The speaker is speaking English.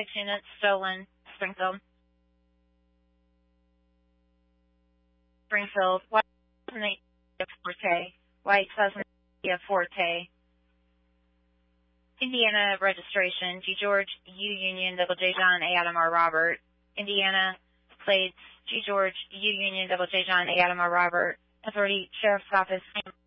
6 units stolen. Springfield. Springfield. White 2008 Forte. White 2008 Forte. Indiana registration, G. George, U. Union, double J. John, A. Adam, R. Robert. Indiana plates, G. George, U. Union, double J. John, A. Adam, R. Robert. Authority, Sheriff's Office,